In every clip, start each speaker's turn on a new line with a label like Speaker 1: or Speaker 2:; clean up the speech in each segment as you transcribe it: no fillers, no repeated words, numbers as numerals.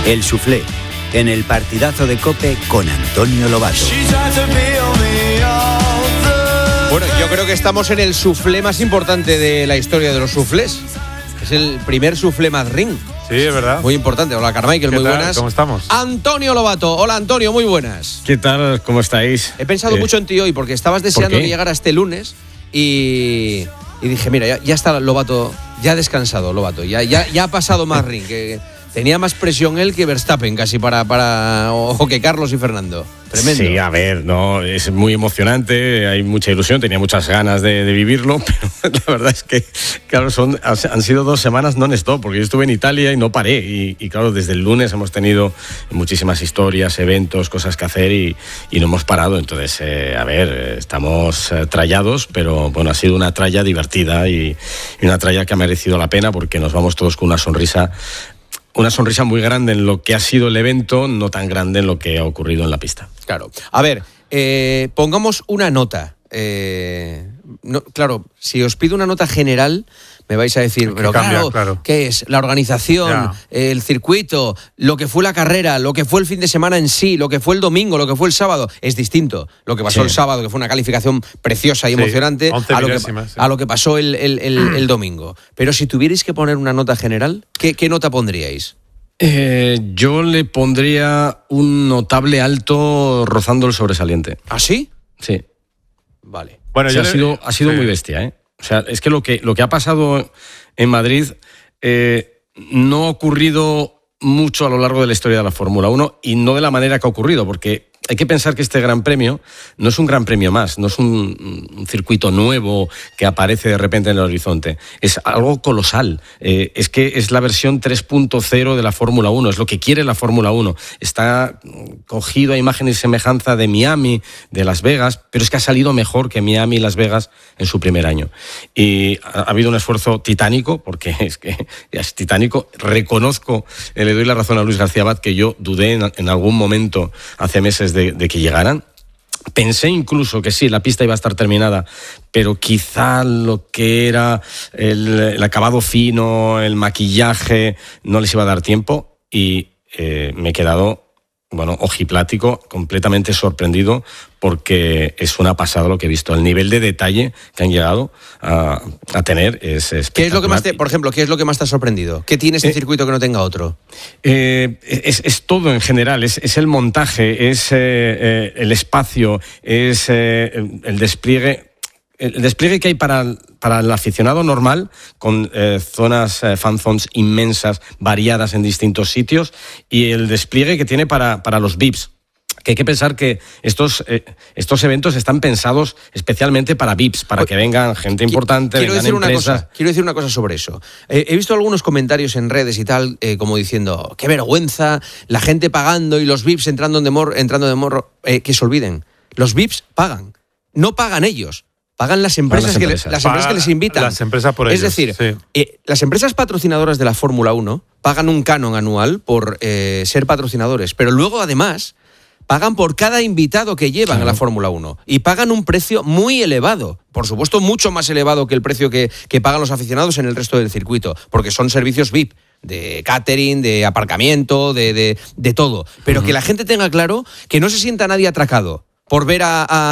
Speaker 1: El Suflé, en el partidazo de COPE con Antonio Lobato.
Speaker 2: Bueno, yo creo que estamos en el suflé más importante de la historia de los suflés. Es el primer suflé Madrid.
Speaker 3: Sí, es verdad.
Speaker 2: Muy importante. Hola, Carmichael, muy buenas.
Speaker 3: ¿Cómo estamos?
Speaker 2: Antonio Lobato. Hola, Antonio, muy buenas.
Speaker 4: ¿Qué tal? ¿Cómo estáis?
Speaker 2: He pensado mucho en ti hoy porque estabas deseando que llegara este lunes y dije, mira, ya está Lobato, ya ha descansado Lobato, ya ha pasado más ring, que tenía más presión él que Verstappen casi o que Carlos y Fernando. Tremendo.
Speaker 4: Sí, a ver, no, es muy emocionante, hay mucha ilusión, tenía muchas ganas de vivirlo, pero la verdad es que, claro, han sido 2 semanas non-stop, porque yo estuve en Italia y no paré, y claro, desde el lunes hemos tenido muchísimas historias, eventos, cosas que hacer y no hemos parado. Entonces, a ver, estamos trallados, pero bueno, ha sido una tralla divertida y una tralla que ha merecido la pena, porque nos vamos todos con una sonrisa muy grande en lo que ha sido el evento, no tan grande en lo que ha ocurrido en la pista.
Speaker 2: Claro. A ver, pongamos una nota. Claro, si os pido una nota general, me vais a decir, pero claro, ¿qué es? La organización, el circuito, lo que fue la carrera, lo que fue el fin de semana en sí, lo que fue el domingo, lo que fue el sábado. Es distinto lo que pasó el sábado, que fue una calificación preciosa y emocionante, a lo que pasó el domingo. Pero si tuvierais que poner una nota general, ¿qué nota pondríais?
Speaker 4: Yo le pondría un notable alto rozando el sobresaliente.
Speaker 2: ¿Ah, sí?
Speaker 4: Sí.
Speaker 2: Vale.
Speaker 4: Bueno, ha sido muy bestia, ¿eh? O sea, es que lo que ha pasado en Madrid no ha ocurrido mucho a lo largo de la historia de la Fórmula 1 y no de la manera que ha ocurrido, porque hay que pensar que este Gran Premio no es un Gran Premio más, no es un circuito nuevo que aparece de repente en el horizonte. Es algo colosal. Es que es la versión 3.0 de la Fórmula 1, es lo que quiere la Fórmula 1. Está cogido a imagen y semejanza de Miami, de Las Vegas, pero es que ha salido mejor que Miami y Las Vegas en su primer año. Y ha habido un esfuerzo titánico, porque es que es titánico. Reconozco, le doy la razón a Luis García Abad, que yo dudé en algún momento hace meses de que llegaran. Pensé incluso que sí, la pista iba a estar terminada, pero quizá lo que era el acabado fino, el maquillaje, no les iba a dar tiempo y me he quedado, ojiplático, completamente sorprendido, porque es una pasada lo que he visto. El nivel de detalle que han llegado a tener es espectacular.
Speaker 2: ¿Qué es lo que más por ejemplo, qué es lo que más te ha sorprendido? ¿Qué tiene este circuito que no tenga otro?
Speaker 4: Es todo en general, es el montaje, es el espacio, es el despliegue. El despliegue que hay para el aficionado normal, con zonas, fan zones inmensas, variadas en distintos sitios, y el despliegue que tiene para los VIPs. Que hay que pensar que estos eventos están pensados especialmente para VIPs, para que vengan gente importante,
Speaker 2: quiero
Speaker 4: vengan empresas.
Speaker 2: Quiero decir una cosa sobre eso. He visto algunos comentarios en redes y tal, como diciendo, qué vergüenza, la gente pagando y los VIPs entrando de morro. Que se olviden, los VIPs pagan, no pagan ellos. Pagan las empresas que les invitan.
Speaker 3: Las empresas por ellos.
Speaker 2: Es decir, las empresas patrocinadoras de la Fórmula 1 pagan un canon anual por ser patrocinadores, pero luego además pagan por cada invitado que llevan a la Fórmula 1 y pagan un precio muy elevado, por supuesto mucho más elevado que el precio que pagan los aficionados en el resto del circuito, porque son servicios VIP, de catering, de aparcamiento, de todo. Pero que la gente tenga claro que no se sienta nadie atracado por ver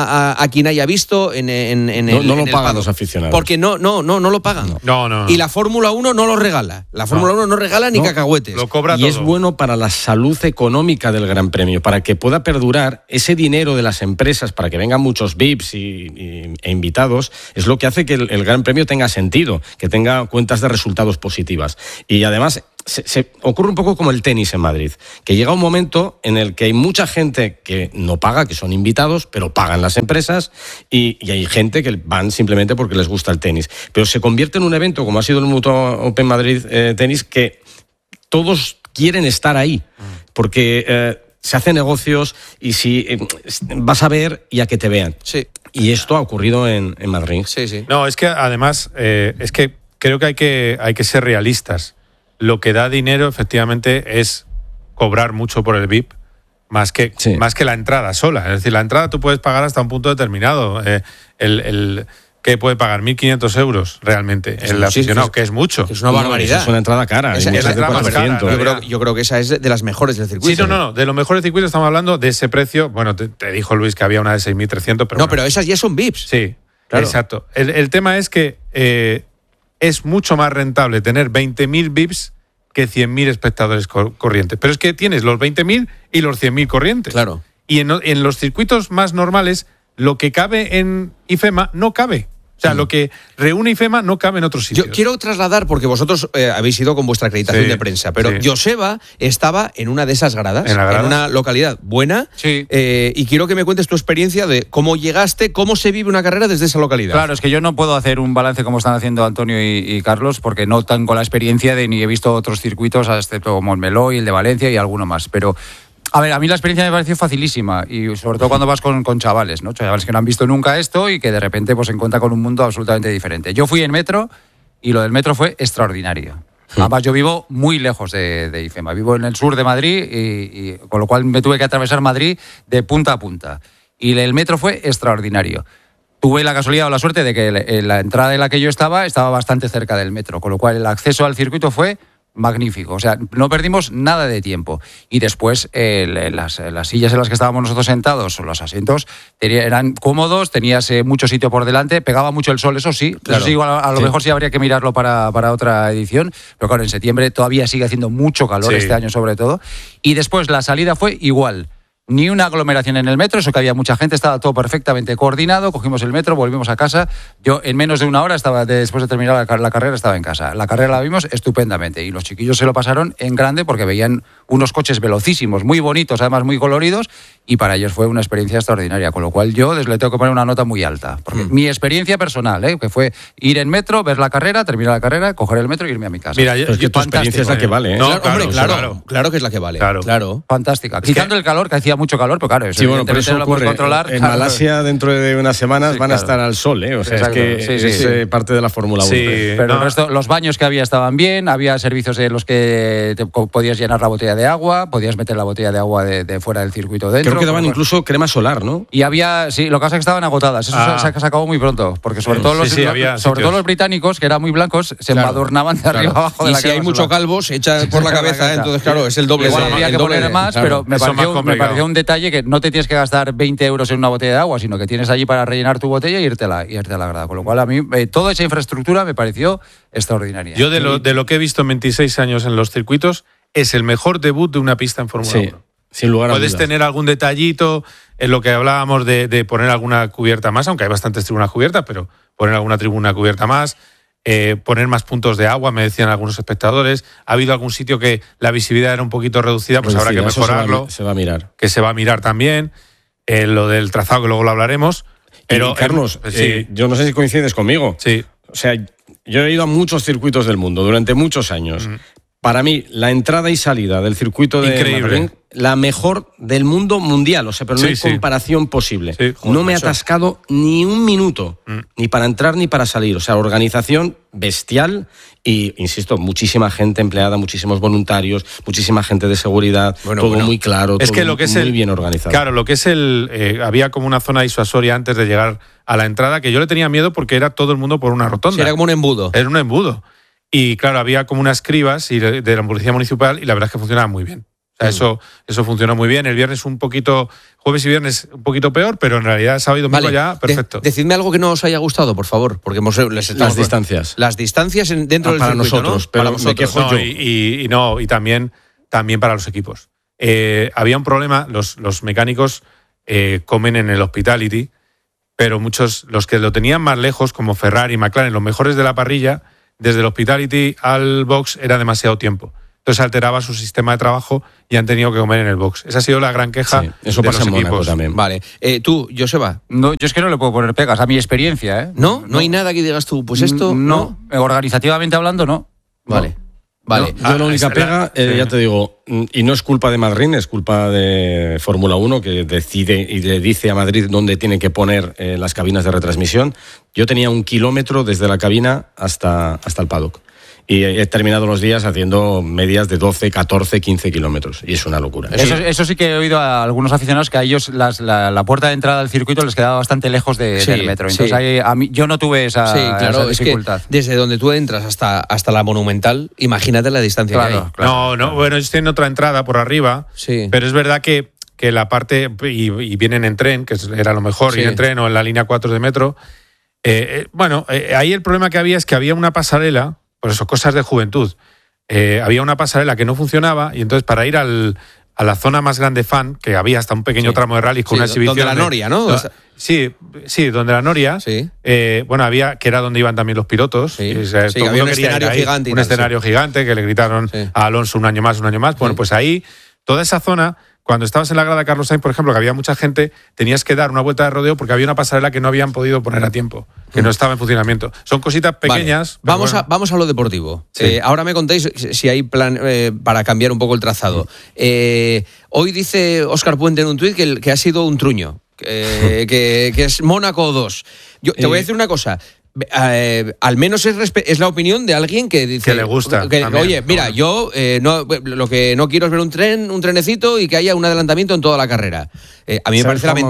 Speaker 2: a quien haya visto en
Speaker 4: no lo pagan los aficionados.
Speaker 2: Porque no lo pagan.
Speaker 3: No.
Speaker 2: Y la Fórmula 1 no lo regala. La Fórmula 1 no regala ni cacahuetes.
Speaker 3: Lo cobra
Speaker 4: y
Speaker 3: todo.
Speaker 4: Es bueno para la salud económica del Gran Premio, para que pueda perdurar ese dinero de las empresas, para que vengan muchos VIPs e invitados, es lo que hace que el Gran Premio tenga sentido, que tenga cuentas de resultados positivas. Y además se ocurre un poco como el tenis en Madrid, que llega un momento en el que hay mucha gente que no paga, que son invitados, pero pagan las empresas, y hay gente que van simplemente porque les gusta el tenis. Pero se convierte en un evento, como ha sido el Mutua Open Madrid Tenis, que todos quieren estar ahí, porque se hacen negocios y si vas a ver y a que te vean.
Speaker 2: Sí.
Speaker 4: Y esto ha ocurrido en Madrid.
Speaker 2: Sí.
Speaker 3: No, es que además, es que creo que hay que ser realistas. Lo que da dinero, efectivamente, es cobrar mucho por el VIP, más que la entrada sola. Es decir, la entrada tú puedes pagar hasta un punto determinado. que puede pagar 1.500 euros realmente el aficionado, que es mucho.
Speaker 2: Que es una barbaridad.
Speaker 4: Es una entrada cara.
Speaker 3: Es la entrada más cara.
Speaker 2: Yo creo que esa es de las mejores del circuito.
Speaker 3: Sí, no. De los mejores circuitos estamos hablando de ese precio. Bueno, te dijo Luis que había una de 6.300, pero...
Speaker 2: No, pero esas ya son VIPs.
Speaker 3: Sí,
Speaker 2: claro.
Speaker 3: Exacto. El tema es que es mucho más rentable tener 20.000 VIPs que 100.000 espectadores corrientes. Pero es que tienes los 20.000 y los 100.000 corrientes.
Speaker 2: Claro.
Speaker 3: Y en los circuitos más normales, lo que cabe en IFEMA no cabe. O sea, lo que reúne IFEMA no cabe en otros sitios.
Speaker 2: Yo quiero trasladar, porque vosotros habéis ido con vuestra acreditación de prensa, pero Joseba estaba en una de esas gradas, en una localidad buena, y quiero que me cuentes tu experiencia de cómo llegaste, cómo se vive una carrera desde esa localidad.
Speaker 5: Claro, es que yo no puedo hacer un balance como están haciendo Antonio y Carlos, porque no tengo la experiencia ni he visto otros circuitos, excepto como el Meló y el de Valencia y alguno más, pero... A ver, a mí la experiencia me pareció facilísima y sobre todo cuando vas con chavales, ¿no? Chavales que no han visto nunca esto y que de repente pues se encuentran con un mundo absolutamente diferente. Yo fui en metro y lo del metro fue extraordinario. Además, yo vivo muy lejos de IFEMA. Vivo en el sur de Madrid y con lo cual me tuve que atravesar Madrid de punta a punta. Y el metro fue extraordinario. Tuve la casualidad o la suerte de que la entrada en la que yo estaba bastante cerca del metro, con lo cual el acceso al circuito fue magnífico, o sea, no perdimos nada de tiempo. Y después las sillas en las que estábamos nosotros sentados, o los asientos, eran cómodos, tenías mucho sitio por delante, pegaba mucho el sol, eso sí, claro. Eso sí, a lo mejor sí habría que mirarlo para otra edición, pero claro, en septiembre todavía sigue haciendo mucho calor, este año sobre todo. Y después la salida fue igual. Ni una aglomeración en el metro, eso que había mucha gente, estaba todo perfectamente coordinado, cogimos el metro, volvimos a casa. Yo en menos de una hora, después de terminar la carrera, estaba en casa. La carrera la vimos estupendamente y los chiquillos se lo pasaron en grande porque veían unos coches velocísimos, muy bonitos, además muy coloridos, y para ellos fue una experiencia extraordinaria, con lo cual yo le tengo que poner una nota muy alta. Porque mi experiencia personal, que fue ir en metro, ver la carrera, terminar la carrera, coger el metro e irme a mi casa.
Speaker 4: Mira, tu experiencia es la que vale, ¿eh?
Speaker 2: No, claro que es la que vale. Claro.
Speaker 5: Fantástica. Quitando el calor, que hacía mucho calor, pero claro, eso,
Speaker 4: pero eso lo ocurre. Controlar. En Malasia, dentro de unas semanas, van a estar al sol, ¿eh? O sea, exacto. Es que es parte de la Fórmula 1.
Speaker 5: Sí, pero el resto, los baños que había estaban bien, había servicios en los que podías llenar la botella de agua, podías meter la botella de agua de fuera del circuito dentro.
Speaker 4: Creo que daban incluso crema solar, ¿no?
Speaker 5: Y había, lo que pasa es que estaban agotadas, eso se acabó muy pronto, porque sobre todo los británicos, que eran muy blancos, se embadurnaban de arriba abajo de la crema.
Speaker 2: Y si hay mucho calvo, se echa por la cabeza, entonces claro, es el doble.
Speaker 5: Igual habría que poner más, pero me pareció un detalle que no te tienes que gastar 20 euros en una botella de agua, sino que tienes allí para rellenar tu botella y irte a la grada. Con lo cual a mí toda esa infraestructura me pareció extraordinaria.
Speaker 3: Yo de lo que he visto en 26 años en los circuitos, es el mejor debut de una pista en Fórmula 1.
Speaker 4: Sin lugar a dudas.
Speaker 3: Puedes tener algún detallito en lo que hablábamos de poner alguna cubierta más, aunque hay bastantes tribunas cubiertas, pero poner alguna tribuna cubierta más, poner más puntos de agua, me decían algunos espectadores. Ha habido algún sitio que la visibilidad era un poquito reducida, pues habrá que mejorarlo.
Speaker 4: Se va a mirar.
Speaker 3: Que se va a mirar también. Lo del trazado, que luego lo hablaremos. Pero,
Speaker 4: Carlos, yo no sé si coincides conmigo.
Speaker 3: Sí.
Speaker 4: O sea, yo he ido a muchos circuitos del mundo durante muchos años. Para mí, la entrada y salida del circuito de Madrid, la mejor del mundo mundial. O sea, pero no hay comparación posible. Sí, no me he atascado ni un minuto, ni para entrar ni para salir. O sea, organización bestial y, insisto, muchísima gente empleada, muchísimos voluntarios, muchísima gente de seguridad, todo muy claro,
Speaker 3: es
Speaker 4: todo
Speaker 3: que lo que es
Speaker 4: muy bien organizado.
Speaker 3: Claro, lo que es había como una zona disuasoria antes de llegar a la entrada, que yo le tenía miedo porque era todo el mundo por una rotonda.
Speaker 2: Sí, era como un embudo.
Speaker 3: Era un embudo. Y claro, había como unas cribas de la policía municipal y la verdad es que funcionaba muy bien. O sea, eso funcionó muy bien. El viernes jueves y viernes un poquito peor, pero en realidad sábado y domingo ya perfecto.
Speaker 2: Decidme algo que no os haya gustado, por favor, porque
Speaker 4: las distancias.
Speaker 2: Las distancias dentro del
Speaker 4: para
Speaker 2: circuito,
Speaker 4: nosotros,
Speaker 2: ¿no?
Speaker 4: pero
Speaker 2: para
Speaker 4: me quejo yo.
Speaker 3: Y también para los equipos. Había un problema, los mecánicos comen en el hospitality, pero muchos, los que lo tenían más lejos, como Ferrari y McLaren, los mejores de la parrilla, desde el hospitality al box era demasiado tiempo. Entonces alteraba su sistema de trabajo y han tenido que comer en el box. Esa ha sido la gran queja
Speaker 4: eso
Speaker 3: de
Speaker 4: pasa
Speaker 3: los
Speaker 4: en
Speaker 3: equipos.
Speaker 4: Mónaco también.
Speaker 2: Vale. Tú, Joseba.
Speaker 5: No, yo es que no le puedo poner pegas a mi experiencia, ¿eh?
Speaker 2: ¿No? ¿No hay nada que digas tú? Pues esto...
Speaker 5: No. Organizativamente hablando, no.
Speaker 2: Vale. Vale.
Speaker 4: Yo la única pega, ya te digo, y no es culpa de Madrid, es culpa de Fórmula 1, que decide y le dice a Madrid dónde tiene que poner las cabinas de retransmisión. Yo tenía 1 kilómetro desde la cabina hasta el paddock. Y he terminado los días haciendo medias de 12, 14, 15 kilómetros. Y es una locura.
Speaker 5: Eso sí que he oído a algunos aficionados que a ellos la puerta de entrada del circuito les quedaba bastante lejos del metro. Entonces a mí, yo no tuve esa dificultad.
Speaker 2: Es que desde donde tú entras hasta la Monumental, imagínate la distancia que hay.
Speaker 3: Claro. No, bueno, ellos tienen otra entrada por arriba, pero es verdad que la parte, y vienen en tren, que era lo mejor, ir en tren o en la línea 4 de metro. Ahí el problema que había es que había una pasarela, por eso, cosas de juventud. Había una pasarela que no funcionaba y entonces para ir a la zona más grande fan, que había hasta un pequeño tramo de rally con una exhibición.
Speaker 2: Donde la Noria, ¿no?
Speaker 3: Sí, donde la Noria. Sí. Había, que era donde iban también los pilotos.
Speaker 2: Sí, que había un escenario gigante.
Speaker 3: Un escenario gigante que le gritaron a Alonso un año más. Bueno, pues ahí, toda esa zona, cuando estabas en la grada de Carlos Sainz, por ejemplo, que había mucha gente, tenías que dar una vuelta de rodeo porque había una pasarela que no habían podido poner a tiempo, que no estaba en funcionamiento. Son cositas pequeñas.
Speaker 2: Vale. Vamos a lo deportivo. Sí. Ahora me contáis si hay plan para cambiar un poco el trazado. Hoy dice Óscar Puente en un tuit que ha sido un truño, que es Mónaco 2. Yo te voy a decir una cosa. Al menos es la opinión de alguien que dice
Speaker 3: que le gusta
Speaker 2: oye, mira, yo lo que no quiero es ver un trenecito y que haya un adelantamiento en toda la carrera. A mí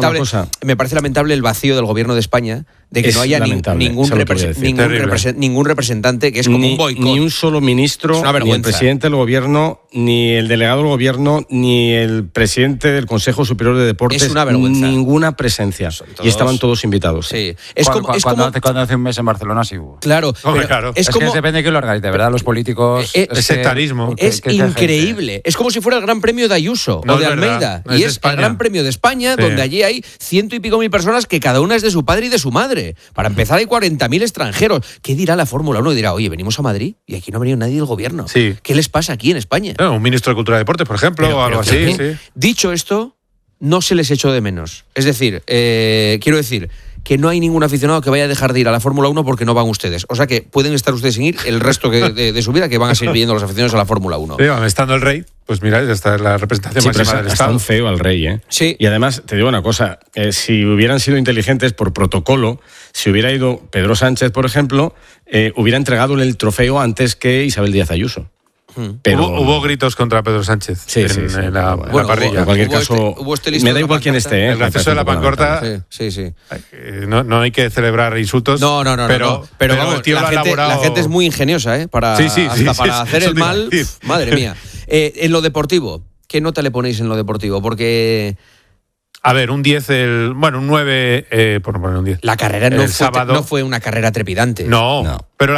Speaker 2: me parece lamentable el vacío del gobierno de España de que no haya ningún representante, que es como un boicot.
Speaker 4: Ni un solo ministro, ni el presidente del gobierno, ni el delegado del gobierno, ni el presidente del Consejo Superior de Deportes.
Speaker 2: Es una vergüenza.
Speaker 4: Ninguna presencia. Y estaban todos invitados.
Speaker 5: Sí. Cuando hace un mes en Barcelona sí hubo.
Speaker 2: Claro.
Speaker 5: Es que depende de quién lo organice, ¿verdad? Los políticos...
Speaker 3: Es sectarismo.
Speaker 2: Es increíble. Es como si fuera el Gran Premio de Ayuso o de Almeida. Y es el Gran Premio de España, donde allí hay 100 y pico mil personas que cada una es de su padre y de su madre. Para empezar, hay 40.000 extranjeros. ¿Qué dirá la Fórmula 1? Dirá, oye, venimos a Madrid y aquí no ha venido nadie del gobierno. Sí. ¿Qué les pasa aquí en España?
Speaker 3: Un ministro de Cultura y Deportes, por ejemplo, o algo así. Sí.
Speaker 2: Dicho esto, no se les echó de menos. Es decir, quiero decir que no hay ningún aficionado que vaya a dejar de ir a la Fórmula 1 porque no van ustedes. O sea que pueden estar ustedes sin ir el resto de su vida, que van a seguir viendo los aficionados a la Fórmula 1.
Speaker 3: Sí, estando el rey, pues mira, esta es la representación máxima del Estado.
Speaker 4: Está un feo al rey, ¿eh?
Speaker 2: Sí.
Speaker 4: Y además, te digo una cosa, si hubieran sido inteligentes por protocolo, si hubiera ido Pedro Sánchez, por ejemplo, hubiera entregado el trofeo antes que Isabel Díaz Ayuso. Pero
Speaker 3: hubo gritos contra Pedro Sánchez en la parrilla.
Speaker 4: En cualquier caso, me da igual quién esté.
Speaker 3: El gracioso de la pancarta.
Speaker 2: Sí.
Speaker 3: No hay que celebrar insultos.
Speaker 2: No. Pero vamos,
Speaker 3: el tío
Speaker 2: la gente es muy ingeniosa, para hacer el mal. Madre mía. En lo deportivo, ¿qué nota le ponéis en lo deportivo? Porque...
Speaker 3: A ver, un 10, un 9, por no poner un 10.
Speaker 2: La carrera no fue una carrera trepidante.
Speaker 3: No. Pero,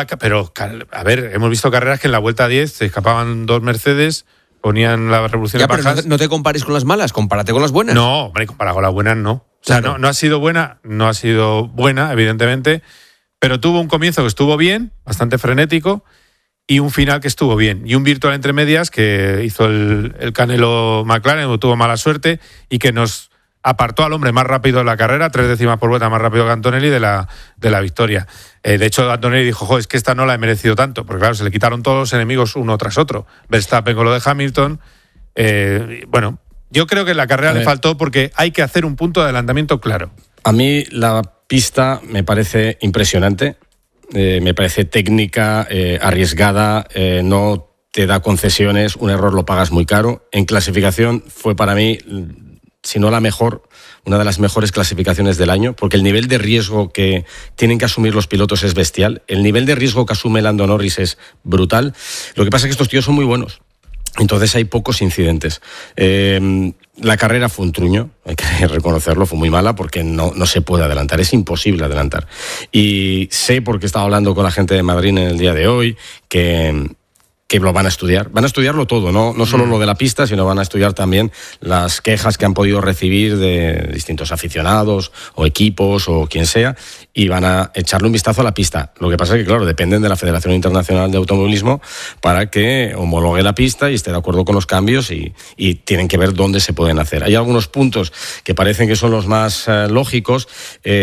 Speaker 3: a ver, hemos visto carreras que en la vuelta 10 se escapaban 2 Mercedes, ponían la revolución en bajas.
Speaker 2: Pero no te compares con las malas, compárate con las buenas.
Speaker 3: No, hombre, comparado con las buenas no. O sea, no ha sido buena, evidentemente, pero tuvo un comienzo que estuvo bien, bastante frenético, y un final que estuvo bien. Y un virtual entre medias que hizo el Canelo McLaren, tuvo mala suerte, y que nos apartó al hombre más rápido de la carrera, 3 décimas por vuelta más rápido que Antonelli de la victoria. De hecho, Antonelli dijo, es que esta no la he merecido tanto, porque claro, se le quitaron todos los enemigos uno tras otro. Verstappen con lo de Hamilton. Yo creo que en la carrera le faltó porque hay que hacer un punto de adelantamiento claro.
Speaker 4: A mí la pista me parece impresionante, me parece técnica, arriesgada, no te da concesiones, un error lo pagas muy caro. En clasificación fue para mí, si no la mejor, una de las mejores clasificaciones del año, porque el nivel de riesgo que tienen que asumir los pilotos es bestial, el nivel de riesgo que asume Lando Norris es brutal. Lo que pasa es que estos tíos son muy buenos, entonces hay pocos incidentes. La carrera fue un truño, hay que reconocerlo, fue muy mala porque no se puede adelantar, es imposible adelantar. Y sé, porque he estado hablando con la gente de Madrid en el día de hoy, que lo van a estudiarlo todo, no solo lo de la pista, sino van a estudiar también las quejas que han podido recibir de distintos aficionados o equipos o quien sea, y van a echarle un vistazo a la pista. Lo que pasa es que, claro, dependen de la Federación Internacional de Automovilismo para que homologue la pista y esté de acuerdo con los cambios, y tienen que ver dónde se pueden hacer. Hay algunos puntos que parecen que son los más lógicos.